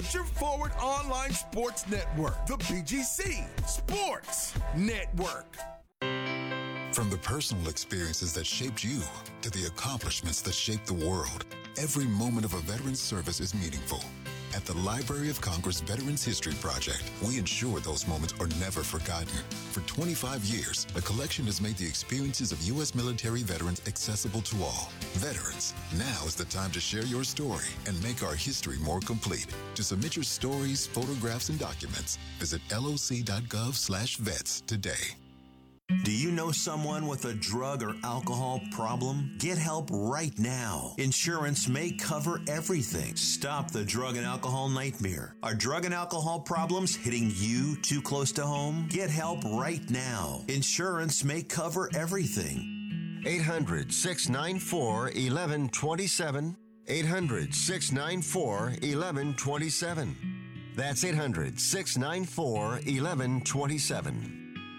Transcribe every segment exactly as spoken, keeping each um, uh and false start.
Your Forward Online Sports Network, the B G C Sports Network. From the personal experiences that shaped you to the accomplishments that shaped the world, every moment of a veteran's service is meaningful. At the Library of Congress Veterans History Project, we ensure those moments are never forgotten. For twenty-five years, the collection has made the experiences of U S military veterans accessible to all. Veterans, now is the time to share your story and make our history more complete. To submit your stories, photographs, and documents, visit loc.gov slash vets today. Do you know someone with a drug or alcohol problem? Get help right now. Insurance may cover everything. Stop the drug and alcohol nightmare. Are drug and alcohol problems hitting you too close to home? Get help right now. Insurance may cover everything. eight hundred, six nine four, one one two seven. eight hundred, six nine four, one one two seven. That's eight hundred, six nine four, one one two seven.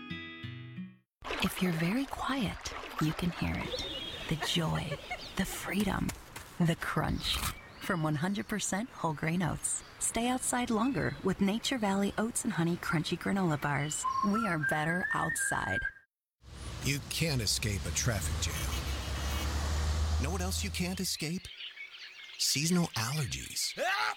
If you're very quiet, you can hear it. The joy, the freedom, the crunch. From one hundred percent whole grain oats. Stay outside longer with Nature Valley Oats and Honey Crunchy Granola Bars. We are better outside. You can't escape a traffic jam. Know what else you can't escape? Seasonal allergies.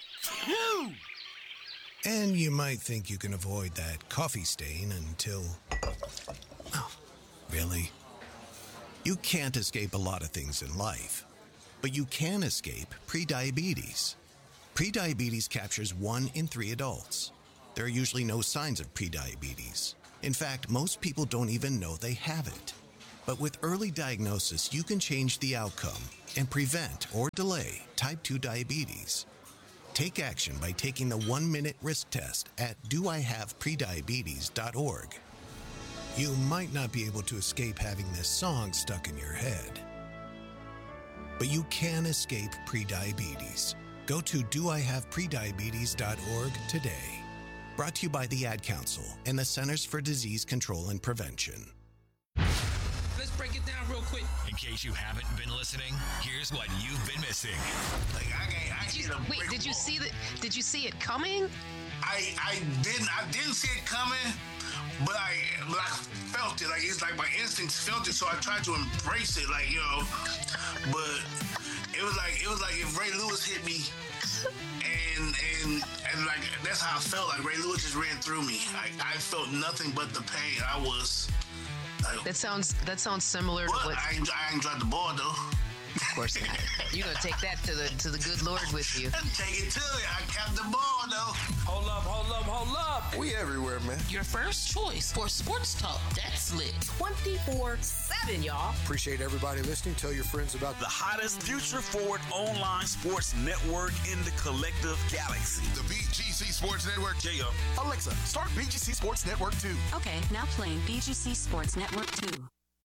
And you might think you can avoid that coffee stain until... Oh, really? You can't escape a lot of things in life, but you can escape prediabetes. Prediabetes captures one in three adults. There are usually no signs of prediabetes. In fact, most people don't even know they have it. But with early diagnosis, you can change the outcome and prevent or delay type two diabetes. Take action by taking the one-minute risk test at do I have prediabetes dot org. You might not be able to escape having this song stuck in your head, but you can escape prediabetes. Go to do I have prediabetes dot org today. Brought to you by the Ad Council and the Centers for Disease Control and Prevention. Let's break it down real quick. In case you haven't been listening, here's what you've been missing. Like I can't, I did you, wait, did you see the? Did you see it coming? I I didn't I didn't see it coming, but I but I felt it. Like it's like my instincts felt it, so I tried to embrace it. Like you know, but it was like it was like if Ray Lewis hit me, and and and like that's how I felt. Like Ray Lewis just ran through me. I I felt nothing but the pain. I was. Like, that sounds that sounds similar what? to what. I ain't, I ain't dropped the ball though. Of course not. You're gonna take that to the to the good Lord with you. Take it to you. I kept the ball though. Hold up, hold up, hold up. We everywhere, man. Your first choice for sports talk. That's lit. twenty-four seven, y'all. Appreciate everybody listening. Tell your friends about the hottest Future Forward online sports network in the collective galaxy. The B G C Sports Network. Yeah. Alexa, start B G C Sports Network two. Okay, now playing B G C Sports Network two.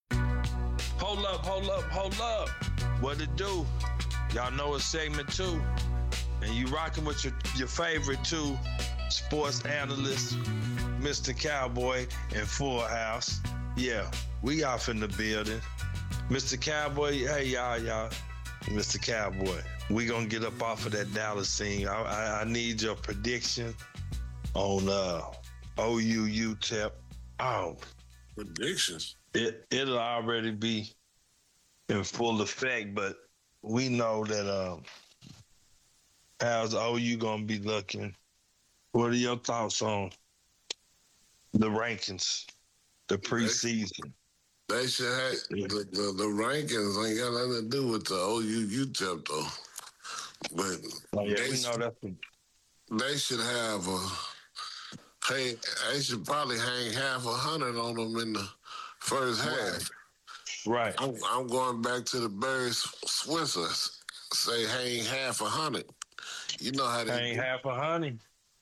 Hold up, hold up, hold up. What it do? Y'all know it's segment two. And you rocking with your, your favorite two sports analysts, Mister Cowboy and Full House. Yeah, we off in the building. Mister Cowboy, hey, y'all, y'all. Mister Cowboy, we gonna get up off of that Dallas scene. I, I, I need your prediction on uh, O U U T E P. Oh, predictions? It, it'll already be in full effect, but we know that um, how's O U going to be looking? What are your thoughts on the rankings, the preseason? They should have the, the, the rankings ain't got nothing to do with the O U U T E P though. But oh, yeah, they, we know that's a... they should have a hey, they should probably hang half a hundred on them in the first half. Right. I'm, I'm going back to the Barry Switzer. Say hang half a hundred. You know how they hang do. half a hundred.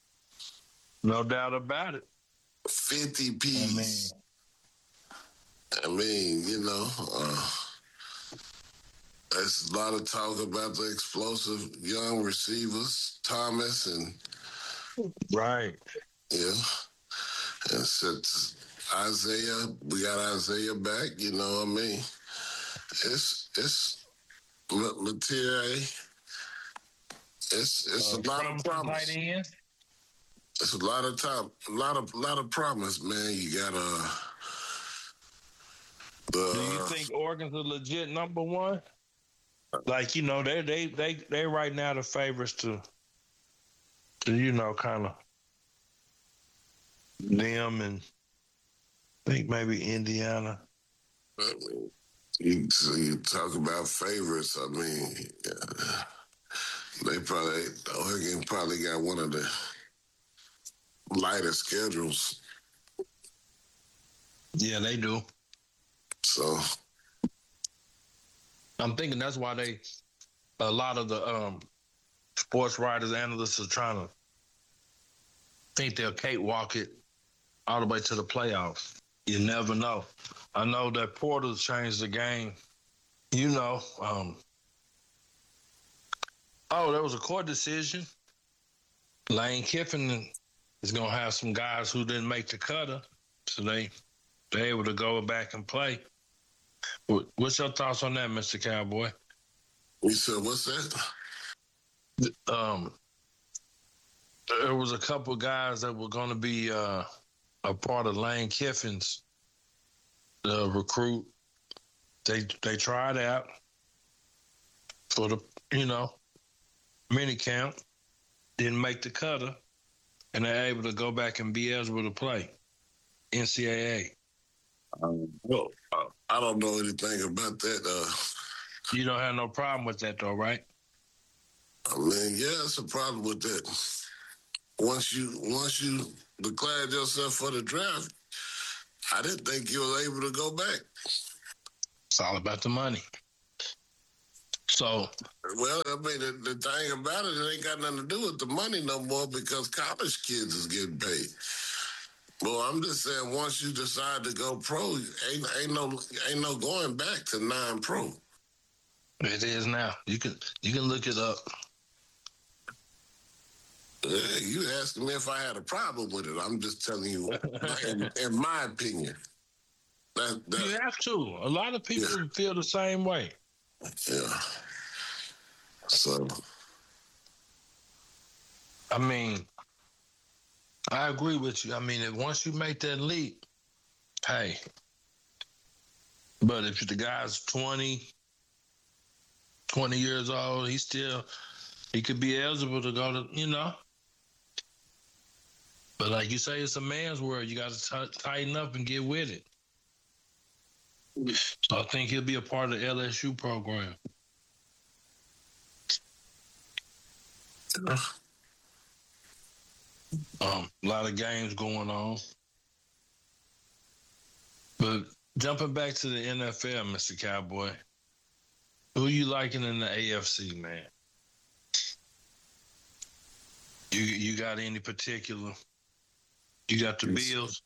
No doubt about it. Fifty P's. I mean, I mean you know, uh, there's a lot of talk about the explosive young receivers, Thomas and right. Yeah, and since Isaiah, we got Isaiah back. You know what I mean? It's it's Letier It's it's Uh, a lot of promise. Tight end. It's a lot of time, a lot of lot of promise, man. You got uh, the. Do you think Oregon's a legit number one? Like, you know, they they they they right now the favorites to, to you know, kind of them and I think maybe Indiana. I mean, you, so you talk about favorites. I mean, yeah, they probably Oregon probably got one of the lighter schedules. Yeah, they do. So I'm thinking that's why they, a lot of the um, sports writers, analysts are trying to think they'll cakewalk it all the way to the playoffs. You never know. I know that Porter changed the game. You know, um, oh, there was a court decision. Lane Kiffin is going to have some guys who didn't make the cutter, so they they're able to go back and play. What's your thoughts on that, Mister Cowboy? You said, what's that? Um, there was a couple of guys that were going to be uh, a part of Lane Kiffin's uh, recruit. They they tried out for the, you know, mini camp, didn't make the cutter, and they're able to go back and be eligible to play N C double A. Um, well, I don't know anything about that. Uh, you don't have no problem with that, though, right? I mean, yeah, it's a problem with that. Once you once you declared yourself for the draft, I didn't think you were able to go back. It's all about the money. So, well, I mean, the, the thing about it, it ain't got nothing to do with the money no more because college kids is getting paid. Well, I'm just saying, once you decide to go pro, ain't ain't no ain't no going back to non-pro. It is now. You can you can look it up. Uh, you asking me if I had a problem with it? I'm just telling you, in, in my opinion. That, that, you have to. A lot of people yeah. feel the same way. Yeah. So, I mean, I agree with you. I mean, if once you make that leap, hey. But if the guy's twenty, twenty years old, he still, he could be eligible to go to, you know. But like you say, it's a man's world. You got to t- tighten up and get with it. So I think he'll be a part of the L S U program. Um, a lot of games going on. But jumping back to the N F L, Mister Cowboy, who you liking in the A F C, man? You you got any particular? You got the Bills.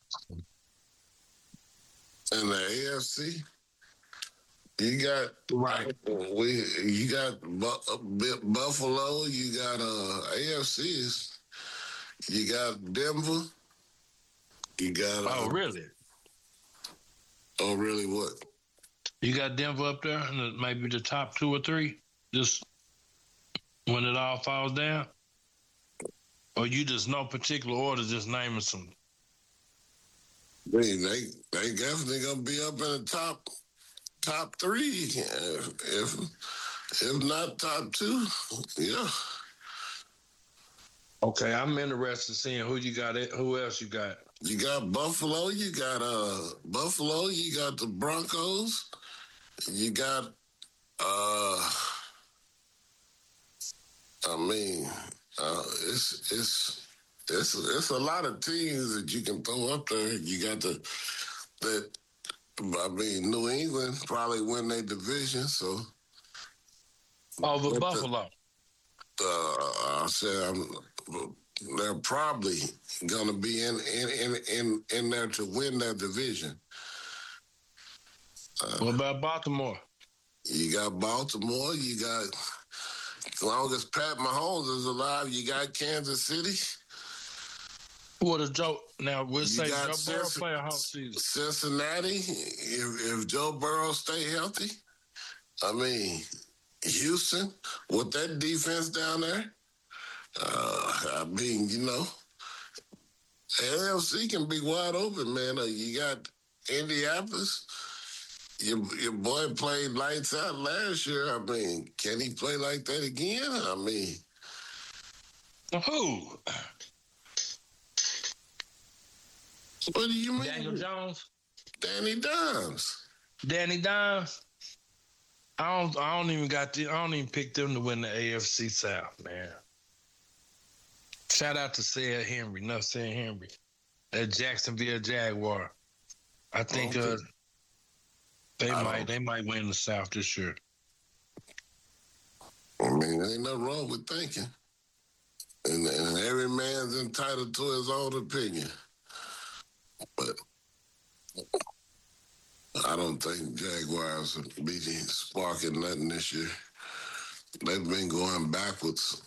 In the A F C, you got right. We you got Buffalo. You got uh, A F Cs. You got Denver. You got. Uh, oh really? Oh really? What? You got Denver up there, and maybe the top two or three. Just when it all falls down, or you just no particular order, just naming some. I mean, they they definitely gonna be up in the top top three, if if, if not top two. Yeah. Okay, I'm interested in seeing who you got. Who else you got? You got Buffalo. You got uh Buffalo. You got the Broncos. You got uh. I mean, uh, it's it's. It's it's a lot of teams that you can throw up there. You got the that I mean New England probably win their division, so over Buffalo. The, uh, I said I'm, they're probably gonna be in in, in in in there to win their division. Uh, what about Baltimore? You got Baltimore. You got as long as Pat Mahomes is alive, you got Kansas City. What a Joe now we'll say Joe Burrow Cincinnati, play a whole season. Cincinnati, if, if Joe Burrow stay healthy, I mean Houston with that defense down there. Uh, I mean, you know, A F C can be wide open, man. Uh, you got Indianapolis. Your, your boy played lights out last year. I mean, can he play like that again? I mean, who? What do you mean? Daniel Jones? Danny Dimes. Danny Dimes? I don't I don't even got the, I don't even pick them to win the A F C South, man. Shout out to Said Henry, no Said Henry. That Jacksonville Jaguar. I think okay. uh, they I might they might win the South this year. I mean, there ain't nothing wrong with thinking. And, and every man's entitled to his own opinion. But I don't think Jaguars will be sparking nothing this year. They've been going backwards.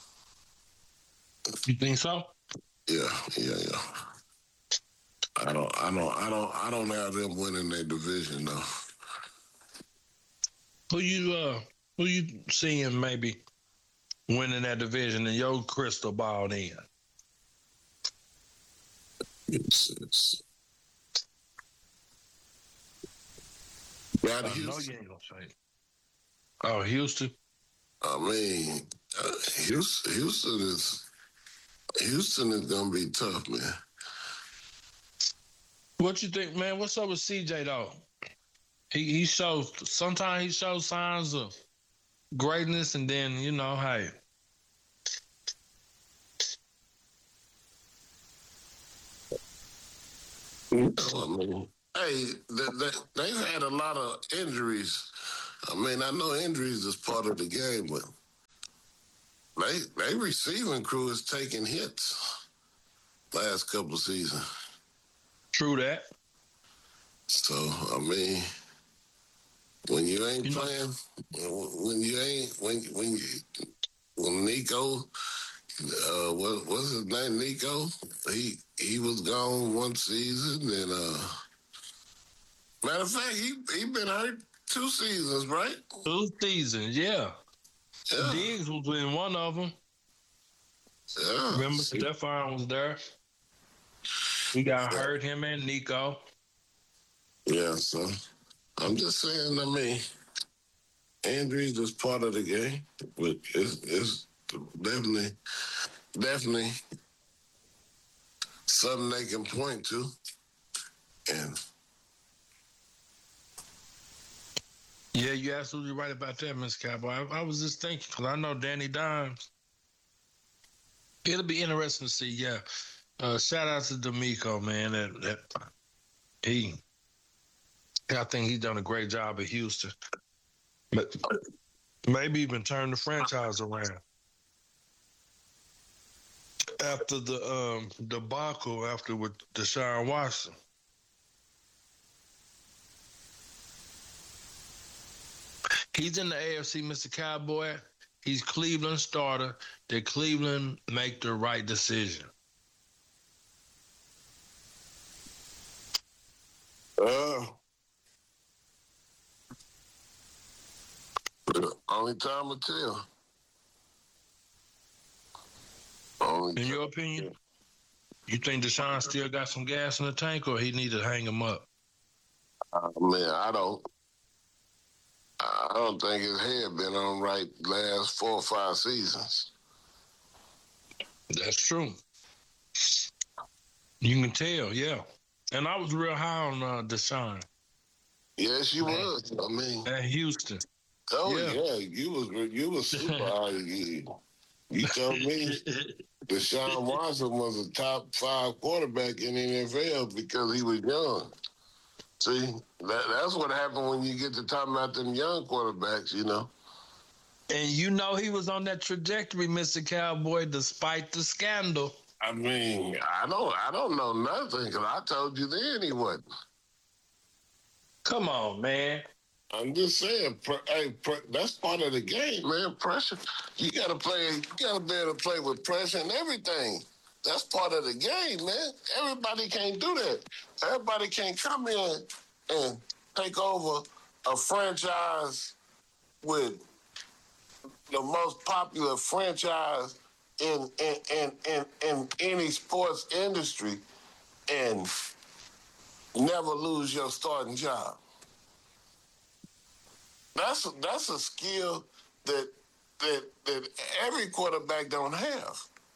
You think so? Yeah, yeah, yeah. I don't, I don't, I don't, I don't have them winning their division though. Who you, uh, who you seeing maybe winning that division in your crystal ball then? It's, it's, Got I Houston. know you ain't gonna say it. Oh, Houston. I mean, uh, Houston, Houston is Houston is gonna be tough, man. What you think, man? What's up with C J though? He he shows sometimes he shows signs of greatness, and then you know, hey. I mean, hey, they, they, they've had a lot of injuries. I mean, I know injuries is part of the game, but they they receiving crew is taking hits last couple of seasons. True that. So, I mean, when you ain't you playing, know. when you ain't, when when you, when Nico, uh, what what's his name, Nico? He he was gone one season, and uh, matter of fact, he he been hurt two seasons, right? Two seasons, yeah. yeah. Diggs was in one of them. Yeah. Remember, Stephon was there. He got yeah. hurt, him and Nico. Yeah, so I'm just saying, I mean, injuries is part of the game, but it's, it's definitely, definitely something they can point to. And yeah, you're absolutely right about that, Miss Cowboy. I, I was just thinking, because I know Danny Dimes. It'll be interesting to see, yeah. Uh, shout out to D'Amico, man. That, that he, I think he's done a great job at Houston. But maybe even turn the franchise around. After the um, debacle, after with Deshaun Watson. He's in the A F C, Mister Cowboy. He's Cleveland starter. Did Cleveland make the right decision? Uh, only time will tell. Only in your opinion, you think Deshaun still got some gas in the tank, or he need to hang him up? Uh, man, I don't. I don't think his head been on right last four or five seasons. That's true. You can tell, yeah. And I was real high on uh, Deshaun. Yes, you was. I mean, at Houston. Oh yeah, yeah you was you was super high. You, you told me Deshaun Watson was a top five quarterback in the N F L because he was young. See, that, that's what happened when you get to talking about them young quarterbacks, you know. And you know he was on that trajectory, Mister Cowboy, despite the scandal. I mean, I don't, I don't know nothing because I told you then he wasn't. Come on, man. I'm just saying, pr- hey, pr- that's part of the game, man. Pressure. You gotta play. You gotta be able to play with pressure and everything. That's part of the game, man. Everybody can't do that. Everybody can't come in and take over a franchise with the most popular franchise in in, in, in in any sports industry and never lose your starting job. That's a, that's a skill that that that every quarterback don't have.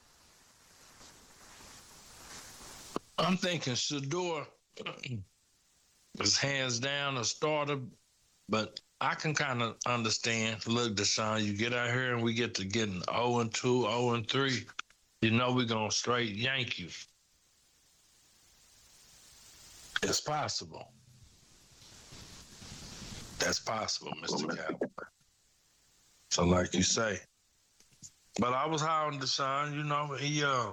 I'm thinking Shedeur is hands down a starter, but I can kind of understand. Look, Deshaun, you get out here and we get to getting oh and two, oh and three. You know we're going to straight yank you. It's possible. That's possible, Mister Cowboy. So like you say. But I was high on Deshaun, you know, he, uh,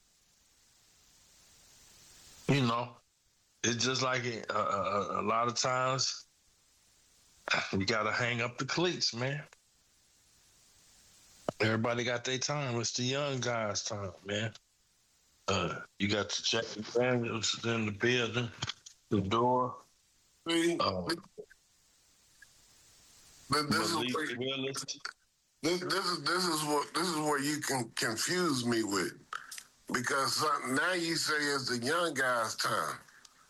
you know, it's just like a, a, a lot of times you got to hang up the cleats, man. Everybody got their time. It's the young guys' time, man. Uh, you got to check the Daniels in the building, the door. Uh, But this, is where, this, this is this is what this is where you can confuse me with, because now you say it's the young guys' time.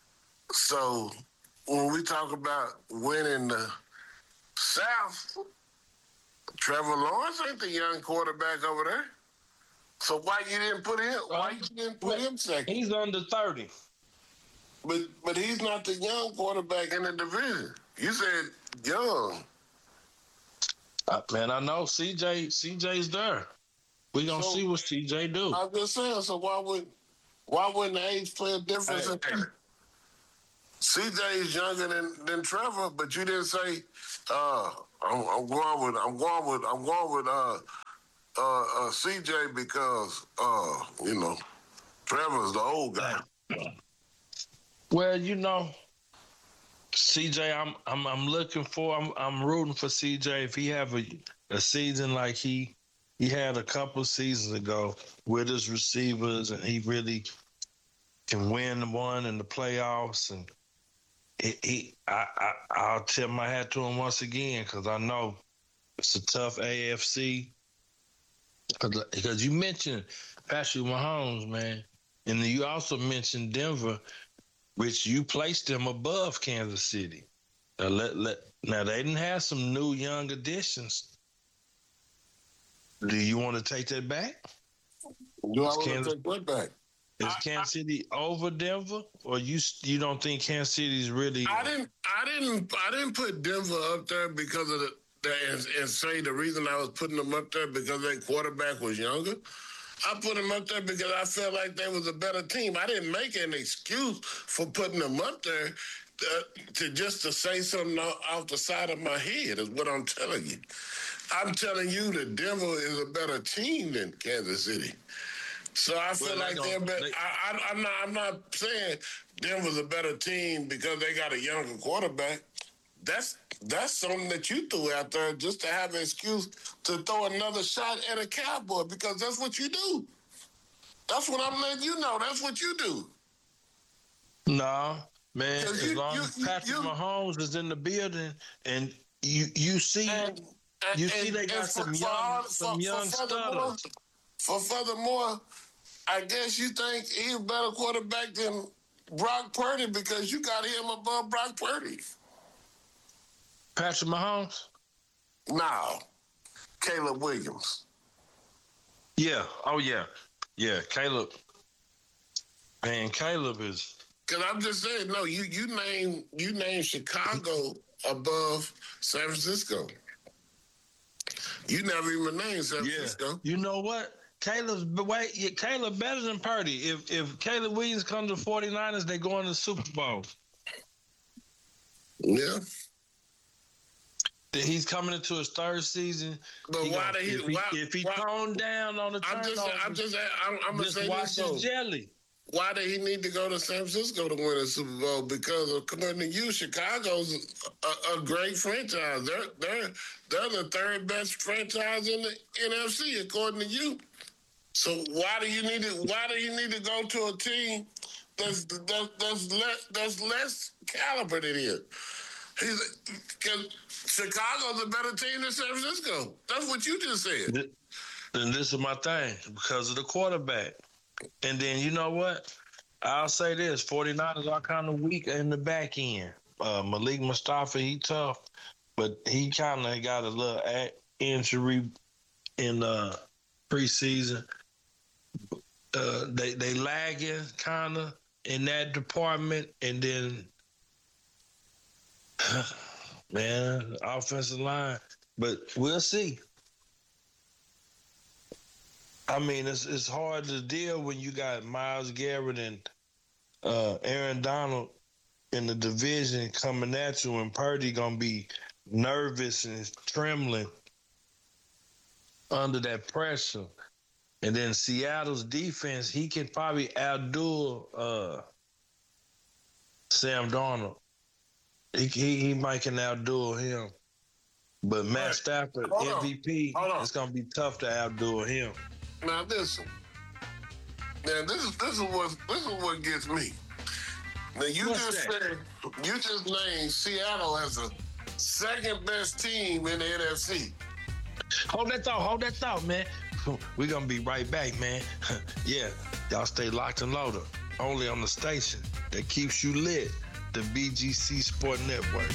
So when we talk about winning the South, Trevor Lawrence ain't the young quarterback over there. So why you didn't put him? Why you didn't put him second? He's under thirty. But but he's not the young quarterback in the division. You said young. Uh, man, I know C J. C J's there. We gonna so, see what C J do. I'm just saying. So why would why wouldn't the age play a difference? Hey, in that? C J is younger than, than Trevor, but you didn't say. Uh, I'm, I'm going with. I'm going with. I'm going with uh, uh, uh, C J because uh, you know Trevor's the old guy. Well, you know. C J, I'm I'm I'm looking for I'm I'm rooting for C J if he have a, a season like he he had a couple seasons ago with his receivers, and he really can win one in the playoffs, and he, he I, I I'll tip my hat to him once again, because I know it's a tough A F C. Because you mentioned Patrick Mahomes, man, and then you also mentioned Denver, which you placed them above Kansas City. Now, let, let, now, they didn't have some new young additions. Do you want to take that back? Do I want to take what back? Is I, Kansas I, City over Denver, or you you don't think Kansas City's really? I didn't I didn't I didn't put Denver up there because of the, the and, and say the reason I was putting them up there because their quarterback was younger. I put them up there because I felt like they was a better team. I didn't make an excuse for putting them up there to, to just to say something off the side of my head is what I'm telling you. I'm telling you that Denver is a better team than Kansas City. So I feel well, like they're better. They, I, I, I'm not. I'm not saying Denver's a better team because they got a younger quarterback. That's that's something that you threw out there just to have an excuse to throw another shot at a Cowboy, because that's what you do. That's what I'm letting you know. That's what you do. No, man. As you, long you, as Patrick you, Mahomes is in the building, and you you see and, you and, see they got for, some for young all, some for, young for stutters. For furthermore, I guess you think he's a better quarterback than Brock Purdy because you got him above Brock Purdy. Patrick Mahomes? No. Caleb Williams. Yeah. Oh, yeah. Yeah, Caleb. Man, Caleb is... Because I'm just saying, no, you you name you name Chicago above San Francisco. You never even named San yeah. Francisco. You know what? Caleb's wait, yeah, Caleb better than Purdy. If if Caleb Williams comes to the forty-niners, they go in the Super Bowl. Yeah. He's coming into his third season. But he why gonna, did he? If he, why, if he why, toned down on the I'm just, I'm just, I'm, I'm just gonna say watch this his jelly. Why did he need to go to San Francisco to win a Super Bowl? Because according to you, Chicago's a, a great franchise. They're they're they're the third best franchise in the N F C according to you. So why do you need to? Why do you need to go to a team that's that's that's less that's less caliber than him? He's because Chicago's a better team than San Francisco. That's what you just said. And this is my thing, because of the quarterback. And then, you know what? I'll say this, 49ers are kind of weak in the back end. Uh, Malik Mustafa, he tough, but he kind of got a little injury in uh, preseason. Uh, they they lagging kind of in that department. And then, man, offensive line. But we'll see. I mean, it's it's hard to deal when you got Myles Garrett and uh, Aaron Donald in the division coming at you, and Purdy gonna be nervous and trembling under that pressure. And then Seattle's defense, he can probably outdo uh, Sam Darnold. He, he he might can outdo him. But Matt right. Stafford, Hold M V P, it's gonna be tough to outdo him. Now listen. Now this is this is what this is what gets me. Now you What's just that? said you just named Seattle as the second best team in the N F C. Hold that thought, hold that thought, man. We're gonna be right back, man. Yeah, y'all stay locked and loaded. Only on the station that keeps you lit, the B G C Sport Network.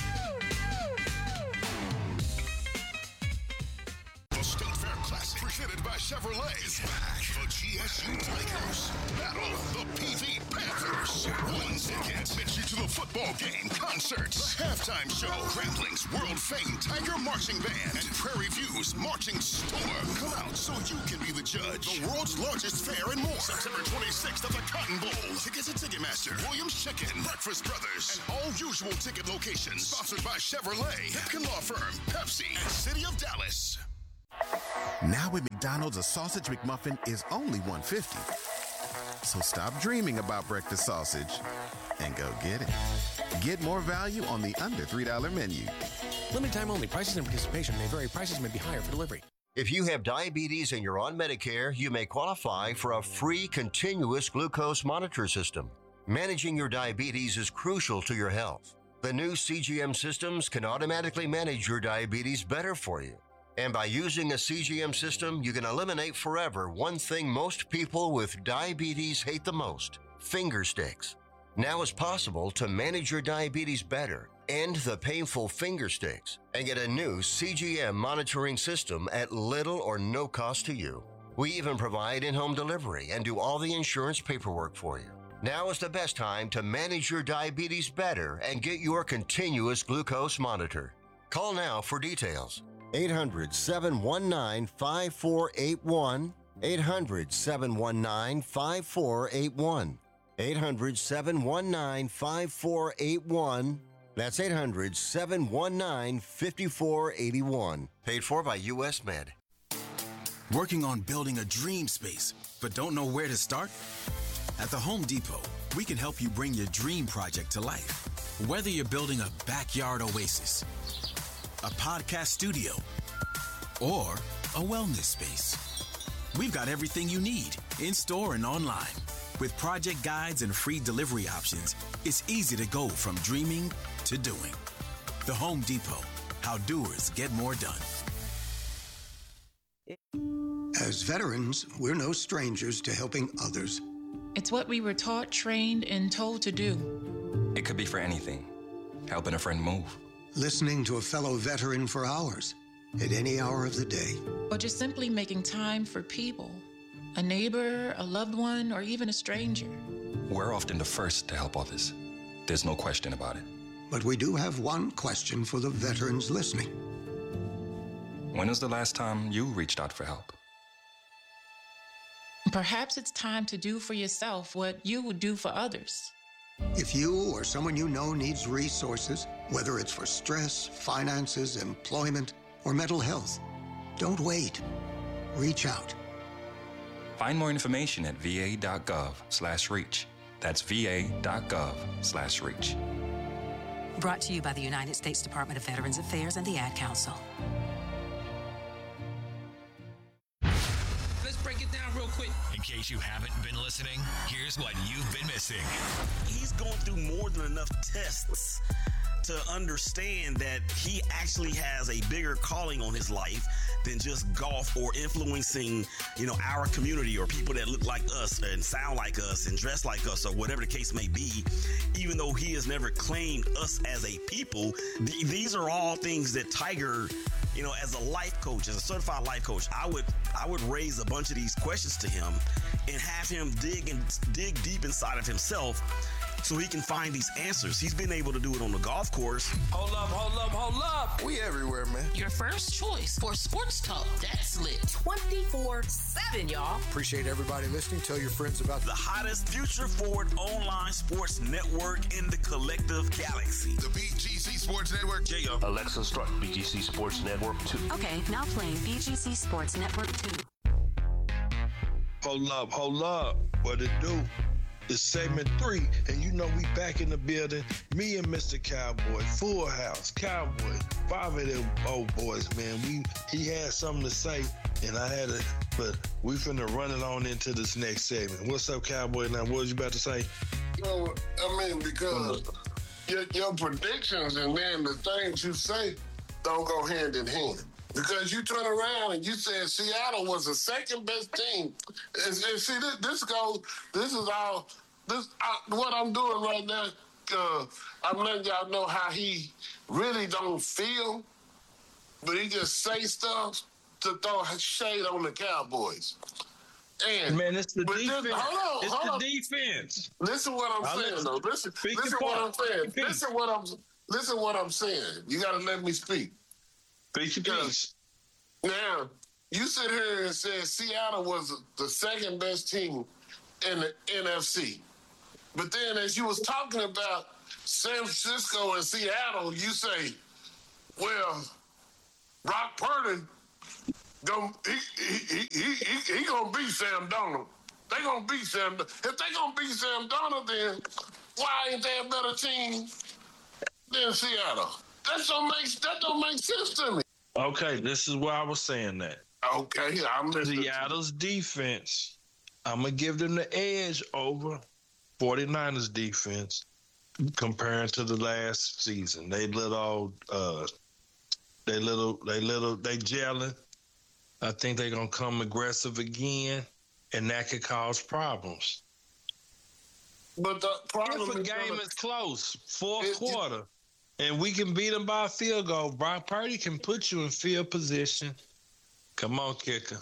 Presented by Chevrolet is back. The G S U Tigers battle the P V Panthers. One ticket gets you to the football game, concerts, the halftime show, Rambling's world-famed Tiger Marching Band, and Prairie View's Marching Storm. Come out so you can be the judge. The world's largest fair and more. September twenty-sixth at the Cotton Bowl. Tickets at Ticketmaster, Williams Chicken, Breakfast Brothers, and all usual ticket locations. Sponsored by Chevrolet, Pepkin Law Firm, Pepsi, and City of Dallas. Now at McDonald's, a sausage McMuffin is only one dollar fifty. So stop dreaming about breakfast sausage and go get it. Get more value on the under three dollar menu. Limited time only. Prices and participation may vary. Prices may be higher for delivery. If you have diabetes and you're on Medicare, you may qualify for a free continuous glucose monitor system. Managing your diabetes is crucial to your health. The new C G M systems can automatically manage your diabetes better for you. And by using a C G M system, you can eliminate forever one thing most people with diabetes hate the most: finger sticks. Now it's possible to manage your diabetes better, end the painful finger sticks, and get a new C G M monitoring system at little or no cost to you. We even provide in-home delivery and do all the insurance paperwork for you. Now is the best time to manage your diabetes better and get your continuous glucose monitor. Call now for details. eight hundred, seven one nine, five four eight one. eight hundred, seven one nine, five four eight one. eight hundred, seven one nine, five four eight one. That's eight hundred, seven one nine, five four eight one. Paid for by U S Med. Working on building a dream space, but don't know where to start? At the Home Depot, we can help you bring your dream project to life. Whether you're building a backyard oasis, a podcast studio, or a wellness space, we've got everything you need in store and online. With project guides and free delivery options, it's easy to go from dreaming to doing. The Home Depot, how doers get more done. As veterans, we're no strangers to helping others. It's what we were taught, trained, and told to do. It could be for anything. Helping a friend move. Listening to a fellow veteran for hours, at any hour of the day. Or just simply making time for people. A neighbor, a loved one, or even a stranger. We're often the first to help others. There's no question about it. But we do have one question for the veterans listening. When was the last time you reached out for help? Perhaps it's time to do for yourself what you would do for others. If you or someone you know needs resources, whether it's for stress, finances, employment, or mental health, don't wait. Reach out. Find more information at va.gov slash reach. That's va.gov slash reach. Brought to you by the United States Department of Veterans Affairs and the Ad Council. Let's break it down real quick. In case you haven't been listening, here's what you've been missing. He's going through more than enough tests to understand that he actually has a bigger calling on his life than just golf or influencing, you know, our community or people that look like us and sound like us and dress like us or whatever the case may be. Even though he has never claimed us as a people, th- these are all things that Tiger, you know, as a life coach, as a certified life coach, I would I would raise a bunch of these questions to him and have him dig and dig deep inside of himself so he can find these answers. He's been able to do it on the golf course. Hold up, hold up, hold up. We everywhere, man. Your first choice for sports talk that's lit. twenty-four seven, y'all. Appreciate everybody listening. Tell your friends about the hottest future forward online sports network in the collective galaxy. The B G C Sports Network. J O. Alexa, start B G C Sports Network two. Okay, now playing B G C Sports Network two. Hold up, hold up. What it do? It's segment three, and you know we back in the building. Me and Mister Cowboy, Full House, Cowboy, five of them old boys, man. We he had something to say, and I had it, but we finna run it on into this next segment. What's up, Cowboy? Now, what was you about to say? No, I mean, because your, your predictions and then the things you say don't go hand in hand. Because you turn around and you said Seattle was the second best team. And, and see, this, this goes, this is all, this I, what I'm doing right now, uh, I'm letting y'all know how he really don't feel, but he just say stuff to throw shade on the Cowboys. And Man, it's the but defense. This, hold on, it's hold the on. defense. Listen what I'm I'll saying, listen. though. Listen, Speak listen your what part. I'm saying. Speak. Listen what I'm, listen what I'm saying. You got to let me speak. Speak your piece. Now, you sit here and said Seattle was the second best team in the N F C. But then as you was talking about San Francisco and Seattle, you say, well, Brock Purdy, gonna, he, he, he, he, he, he gonna beat Sam Darnold. They gonna beat Sam. If they gonna beat Sam Darnold, then why ain't they a better team than Seattle? That don't make that don't make sense to me. Okay, this is where I was saying that. Okay, I'm listening. Seattle's defense, I'm going to give them the edge over 49ers defense comparing to the last season. They little, uh, they little, they little, they gelling. I think they're going to come aggressive again, and that could cause problems. But the problem if a is game gonna, is close, fourth it, quarter, and we can beat them by a field goal, Brock Purdy can put you in field position. Come on, kicker.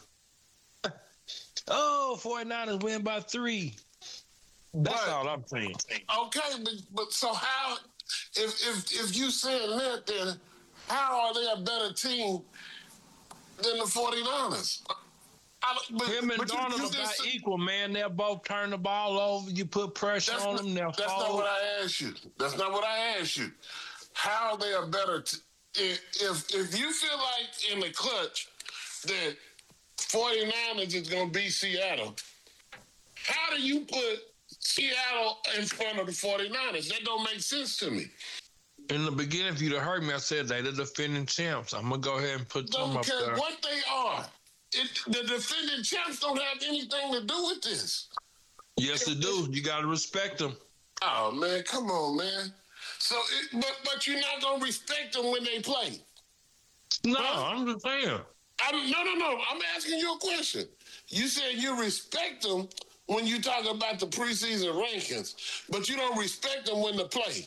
Oh, 49ers win by three. That's but, all I'm saying. Okay, but, but so how, if if if you saying that, then how are they a better team than the 49ers? I, but, Him and but Darnold you, you are about just, equal, man. They'll both turn the ball over. You put pressure on not, them, they'll That's fold. not what I asked you. That's not what I asked you. How are they a better t- if, if if you feel like in the clutch that 49ers is going to beat Seattle, how do you put Seattle in front of the 49ers? That don't make sense to me. In the beginning, if you'd have heard me, I said they the defending champs. I'm going to go ahead and put them Don't up care there. what they are. It, the defending champs don't have anything to do with this. Yes, they do. You got to respect them. Oh, man, come on, man. So, it, but but you're not going to respect them when they play. No, huh? I'm just saying. I'm, no, no, no. I'm asking you a question. You said you respect them when you talk about the preseason rankings, but you don't respect them when they play.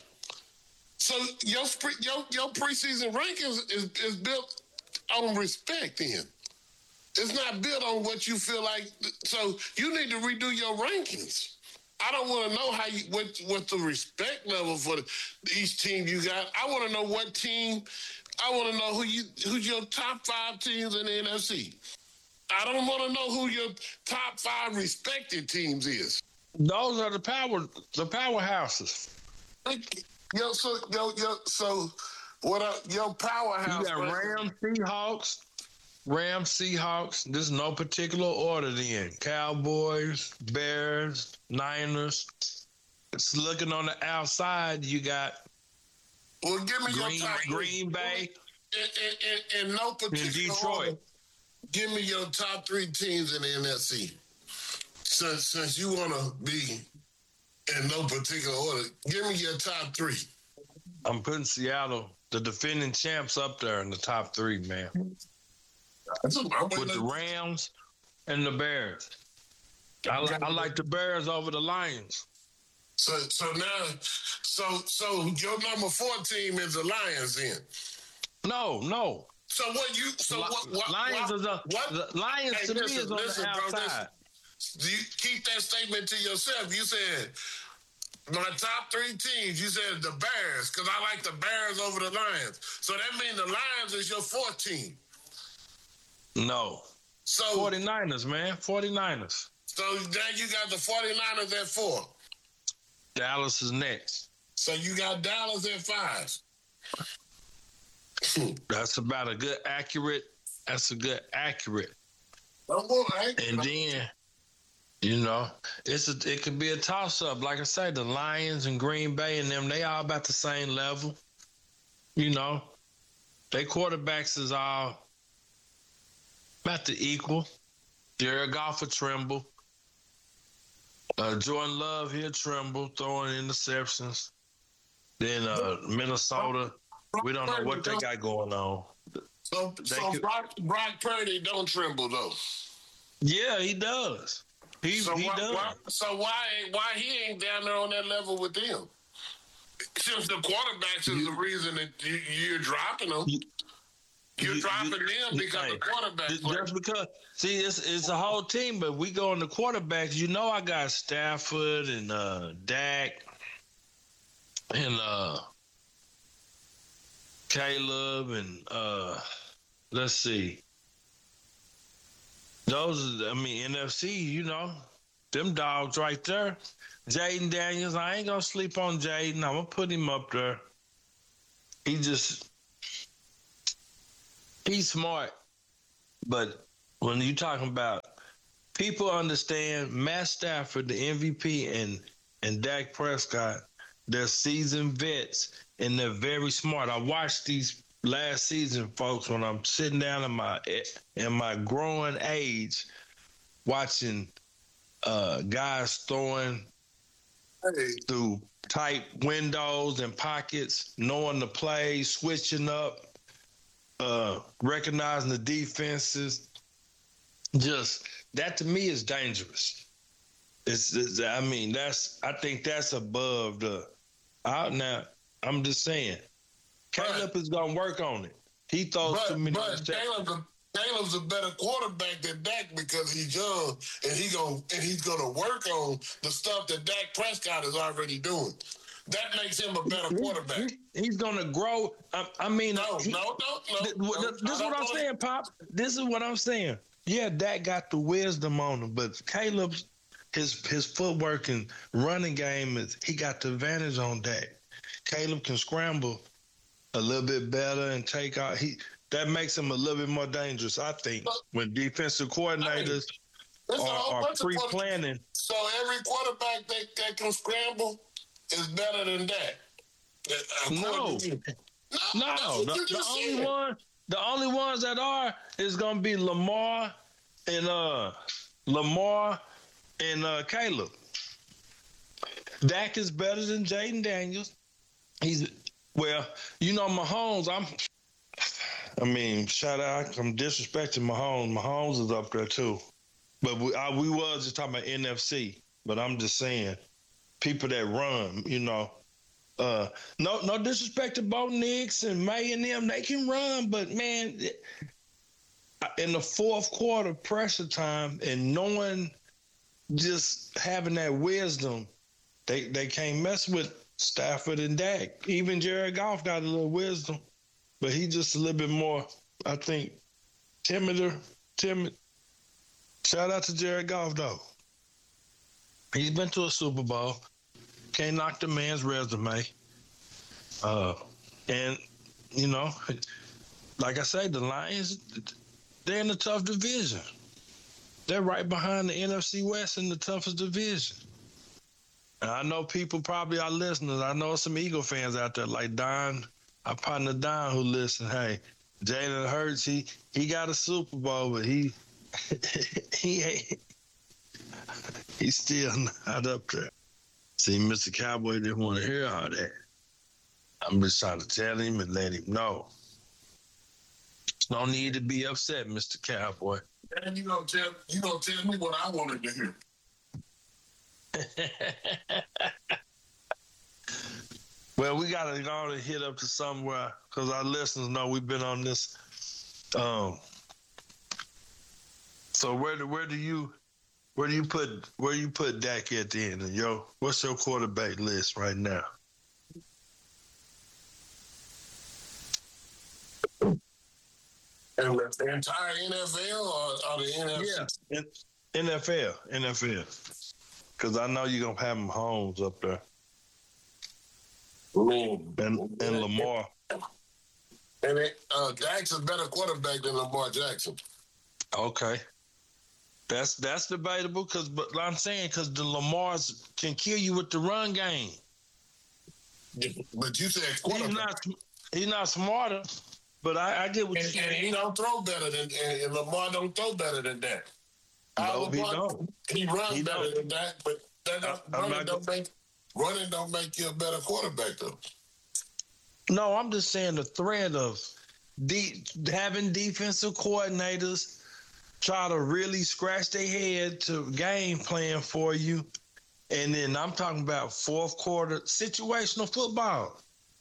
So your your your preseason rankings is, is built on respect then. It's not built on what you feel like. So you need to redo your rankings. I don't want to know how you what what the respect level for the, each team you got. I want to know what team. I want to know who you who's your top five teams in the N F C. I don't want to know who your top five respected teams is. Those are the power the powerhouses. Yo, so yo yo so what? Uh, your powerhouse. You got Rams, Seahawks. Rams, Seahawks. This is no particular order then. Cowboys, Bears, Niners. It's looking on the outside. You got well, give me Green, your top Green Bay. In, in, in, in no particular in Detroit. order, give me your top three teams in the N F C. Since since you want to be in no particular order, give me your top three. I'm putting Seattle, the defending champs, up there in the top three, man. That's what I'm with the Rams and the Bears. I, li- I like the Bears over the Lions. So so now, so so your number four team is the Lions then? No, no. So what you? So Li- what? what Lions what, is a, what? the Lions Hey, to listen, me is on listen, the bro, outside. listen. You keep that statement to yourself. You said my top three teams. You said the Bears because I like the Bears over the Lions. So that means the Lions is your fourth team. No. So forty-niners, man. forty-niners. So now you got the forty-niners at four. Dallas is next. So you got Dallas at five. That's about a good accurate. That's a good accurate. Don't go, right? And then, you know, it's a, it could be a toss up. Like I said, the Lions and Green Bay and them, they all about the same level. You know, they quarterbacks is all about the equal. Jared Goff will tremble. Uh, Jordan Love, he'll tremble, throwing interceptions. Then uh, Minnesota, we don't know what they got going on. So, They so could- Brock, Brock Purdy don't tremble though. Yeah, he does. He so he why, does. Why, so why why he ain't down there on that level with them? Since the quarterbacks is the reason that you, you're dropping them. You're You- dropping you- them because hey, the quarterbacks. Just play. because, see, it's it's a whole team, but we go on the quarterbacks. You know, I got Stafford and uh, Dak and uh, Caleb and uh, let's see. Those, are, I mean, N F C. You know, them dogs right there. Jaden Daniels. I ain't gonna sleep on Jaden. I'm gonna put him up there. He just. He's smart, but when you talking about people understand Matt Stafford, the M V P, and and Dak Prescott, they're seasoned vets and they're very smart. I watched these last season, folks, when I'm sitting down in my in my growing age, watching uh, guys throwing hey. through tight windows and pockets, knowing the plays, switching up. Uh, recognizing the defenses, just that to me is dangerous. It's, it's I mean, that's I think that's above the out now. I'm just saying, Caleb but, is gonna work on it. He throws but, too many. But Caleb's a, Caleb's a better quarterback than Dak because he's young and he going and he's gonna work on the stuff that Dak Prescott is already doing. That makes him a better quarterback. He, he's going to grow. I, I mean, no, he, no, no, no, th- no. th- This is what I'm wanna... saying, Pop. This is what I'm saying. Yeah, Dak got the wisdom on him, but Caleb's his his footwork and running game is he got the advantage on Dak. Caleb can scramble a little bit better and take out. He that makes him a little bit more dangerous, I think, when defensive coordinators I mean, are, are pre-planning. So every quarterback that, that can scramble is better than that. No, no, no. The, the only one, the only ones that are is gonna be Lamar and uh Lamar and uh Caleb. Dak is better than Jaden Daniels. He's well, you know, Mahomes. I'm. I mean, shout out. I'm disrespecting Mahomes. Mahomes is up there too, but we I, we was just talking about N F C. But I'm just saying, people that run, you know. Uh, no, no disrespect to Bo Nix and May and them. They can run, but man, in the fourth quarter, pressure time, and knowing, just having that wisdom, they they can't mess with Stafford and Dak. Even Jared Goff got a little wisdom, but he just a little bit more, I think, timider, timid. Shout out to Jared Goff though. He's been to a Super Bowl. Can't knock the man's resume. Uh, and, you know, like I say, the Lions, they're in a tough division. They're right behind the N F C West in the toughest division. And I know people probably are listeners. I know some Eagle fans out there like Don, our partner Don, who listen. Hey, Jalen Hurts, he, he got a Super Bowl, but he he ain't, he's still not up there. See, Mister Cowboy didn't want to hear all that. I'm just trying to tell him and let him know. No need to be upset, Mister Cowboy. And you gonna tell you gonna tell me what I wanted to hear. Well, we gotta go and hit up to somewhere because our listeners know we've been on this. Um, so where do where do you where do you put where do you put Dak at the end? Yo, what's your quarterback list right now? And the entire N F L or, or the N F C? Yeah, N F L, N F L. Because I know you're gonna have Mahomes up there. Mm. And, and Lamar. And it, uh, Dak's a better quarterback than Lamar Jackson. Okay. That's that's debatable because, but I'm saying because the Lamars can kill you with the run game. But you said quarterback. He's not, he's not smarter, but I, I get what and, you're saying. And he don't throw better than, and, and Lamar don't throw better than that. No, he don't. He runs he better don't. than that, but that don't, I, running, not, don't make, running don't make you a better quarterback, though. No, I'm just saying the threat of de- having defensive coordinators try to really scratch their head to game plan for you. And then I'm talking about fourth quarter situational football.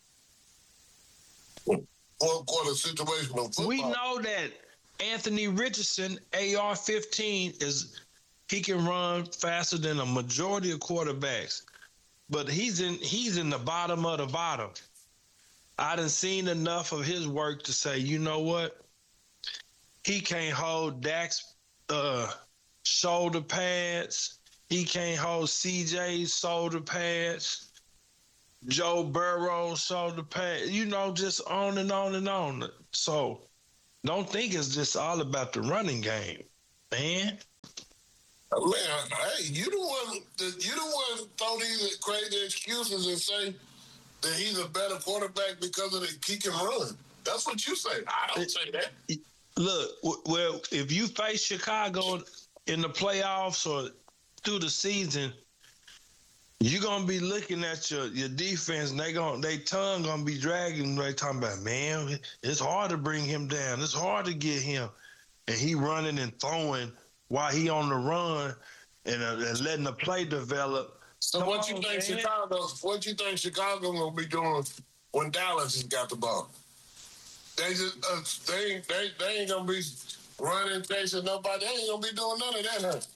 Fourth quarter situational football. We know that Anthony Richardson, A R fifteen, is he can run faster than a majority of quarterbacks. But he's in he's in the bottom of the bottom. I done seen enough of his work to say, you know what? He can't hold Dak's uh, shoulder pads. He can't hold C J's shoulder pads. Joe Burrow's shoulder pads. You know, just on and on and on. So don't think it's just all about the running game, man. Man, hey, you the one. You the one who throw these crazy excuses and say that he's a better quarterback because of the he can run. That's what you say. I don't say that. Look, well, if you face Chicago in the playoffs or through the season, you're gonna be looking at your, your defense, and they going they tongue gonna be dragging. They talking about, man, it's hard to bring him down. It's hard to get him, and he running and throwing while he on the run and, uh, and letting the play develop. So Come what you on, think man. Chicago? What you think Chicago gonna be doing when Dallas has got the ball? They just uh, they ain't they, they ain't gonna be running, chasing nobody. They ain't gonna be doing none of that, huh?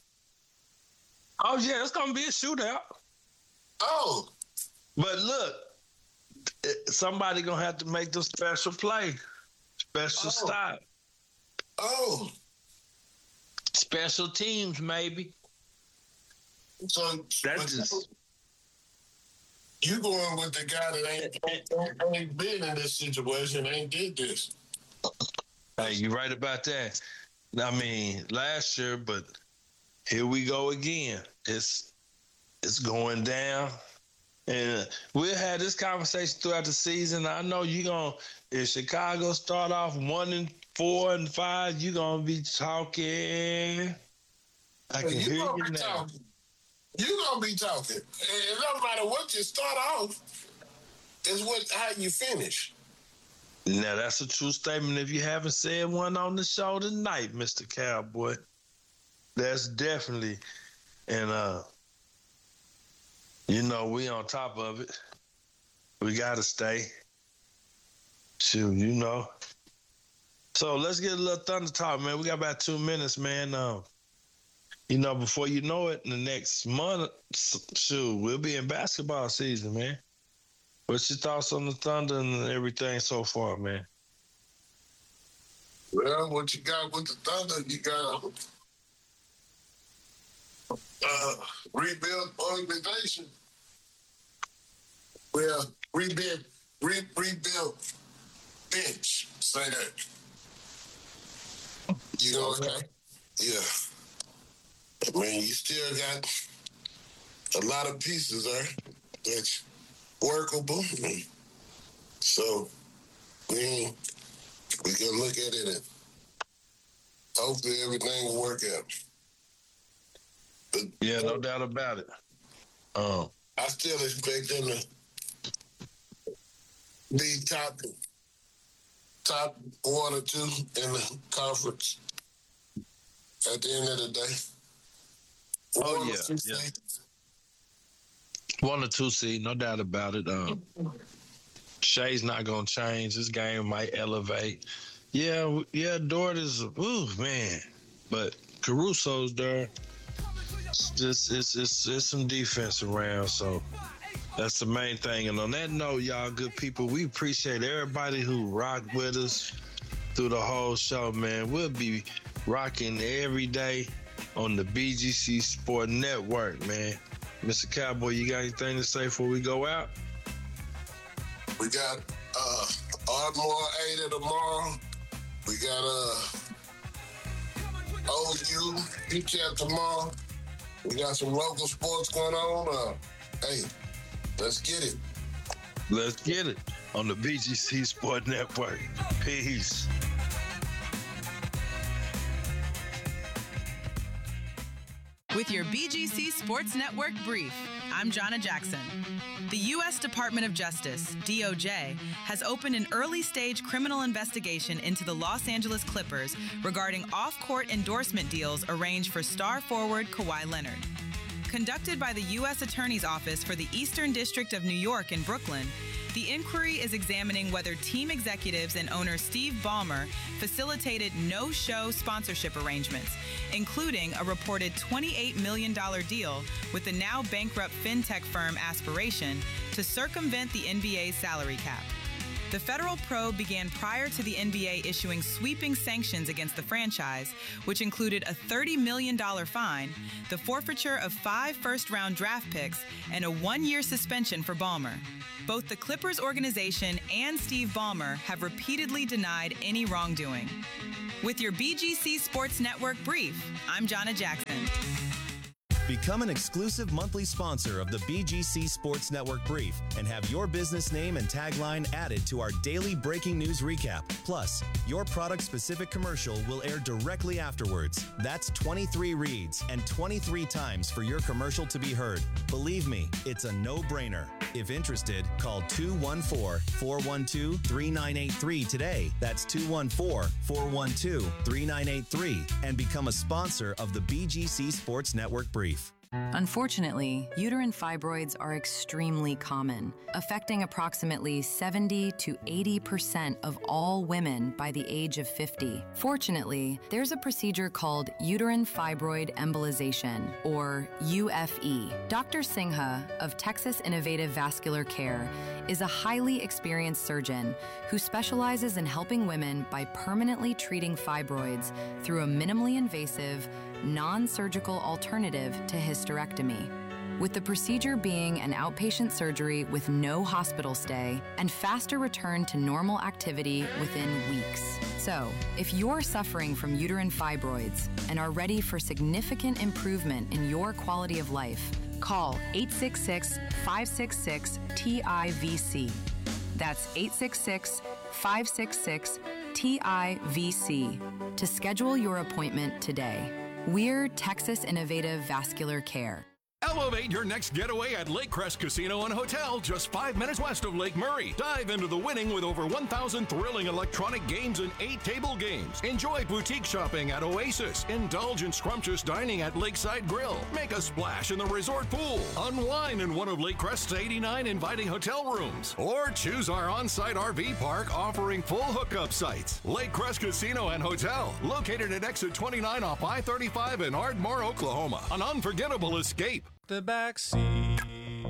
Oh yeah, it's gonna be a shootout. Oh, but look, somebody gonna have to make the special play, special oh. stop. Oh, special teams maybe. So that's just. You going with the guy that ain't, ain't, ain't been in this situation, ain't did this. Hey, you right about that. I mean, last year, but here we go again. It's it's going down. And we'll have this conversation throughout the season. I know you're going to, if Chicago start off one and four and five, you're going to be talking. I can you hear gonna you be now. Talking. You're going to be talking. It don't matter what you start off, it's what how you finish. Now, that's a true statement if you haven't said one on the show tonight, Mister Cowboy. That's definitely, and, uh, you know, we on top of it. We got to stay. Shoot, you know. So let's get a little Thunder talk, man. We got about two minutes, man. Um, You know, before you know it, in the next month, shoot, we'll be in basketball season, man. What's your thoughts on the Thunder and everything so far, man? Well, what you got with the Thunder, you got a uh, rebuild organization. Well, rebuild, re- rebuild bench. Say that. You know what I mean? Yeah. I mean, you still got a lot of pieces there that's workable. So we we can look at it and hopefully everything will work out. But, yeah, no doubt about it. Um, I still expect them to be top top one or two in the conference at the end of the day. Oh, One or yeah, two yeah. seeds. One or two seed, no doubt about it. Um, Shay's not going to change. This game might elevate. Yeah, yeah, Dort is, ooh, man. But Caruso's there. It's just, it's, it's, it's some defense around, so that's the main thing. And on that note, y'all good people, we appreciate everybody who rocked with us through the whole show, man. We'll be rocking every day on the B G C Sport Network, man. Mister Cowboy, you got anything to say before we go out? We got uh, Ardmore Ada tomorrow. We got uh, O U U T E P tomorrow. We got some local sports going on. Uh, hey, let's get it. Let's get it on the B G C Sport Network. Peace. With your B G C Sports Network brief, I'm Jonna Jackson. The U S Department of Justice, D O J, has opened an early-stage criminal investigation into the Los Angeles Clippers regarding off-court endorsement deals arranged for star forward Kawhi Leonard. Conducted by the U S Attorney's Office for the Eastern District of New York in Brooklyn, the inquiry is examining whether team executives and owner Steve Ballmer facilitated no-show sponsorship arrangements, including a reported twenty-eight million dollars deal with the now bankrupt fintech firm Aspiration to circumvent the N B A's salary cap. The federal probe began prior to the N B A issuing sweeping sanctions against the franchise, which included a thirty million dollars fine, the forfeiture of five first-round draft picks, and a one-year suspension for Ballmer. Both the Clippers organization and Steve Ballmer have repeatedly denied any wrongdoing. With your B G C Sports Network brief, I'm Jonna Jackson. Become an exclusive monthly sponsor of the B G C Sports Network Brief and have your business name and tagline added to our daily breaking news recap. Plus, your product-specific commercial will air directly afterwards. That's twenty-three reads and twenty-three times for your commercial to be heard. Believe me, it's a no-brainer. If interested, call two one four, four one two, three nine eight three today. That's two one four, four one two, three nine eight three and become a sponsor of the B G C Sports Network Brief. Unfortunately, uterine fibroids are extremely common, affecting approximately seventy to eighty percent of all women by the age of fifty. Fortunately, there's a procedure called uterine fibroid embolization, or U F E. Doctor Singha of Texas Innovative Vascular Care is a highly experienced surgeon who specializes in helping women by permanently treating fibroids through a minimally invasive, non-surgical alternative to hysterectomy, with the procedure being an outpatient surgery with no hospital stay and faster return to normal activity within weeks. So, if you're suffering from uterine fibroids and are ready for significant improvement in your quality of life, call eight six six, five six six, T I V C. That's eight six six, five six six, T I V C to schedule your appointment today. We're Texas Innovative Vascular Care. Elevate your next getaway at Lakecrest Casino and Hotel, just five minutes west of Lake Murray. Dive into the winning with over one thousand thrilling electronic games and eight table games. Enjoy boutique shopping at Oasis. Indulge in scrumptious dining at Lakeside Grill. Make a splash in the resort pool. Unwind in one of Lakecrest's eighty-nine inviting hotel rooms. Or choose our on-site R V park offering full hookup sites. Lakecrest Casino and Hotel, located at exit twenty-nine off I thirty-five in Ardmore, Oklahoma. An unforgettable escape. The back seat.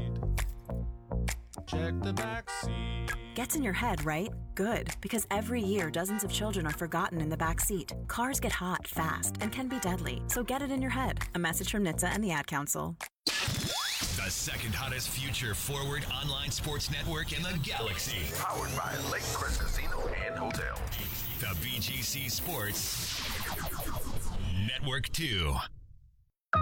Check the back seat. Gets in your head, right? Good, because every year dozens of children are forgotten in the back seat. Cars get hot fast and can be deadly, so get it in your head. A message from N H T S A and the Ad Council. The second hottest future forward online sports network in the galaxy. Powered by Lakecrest Casino and Hotel. The B G C Sports Network two.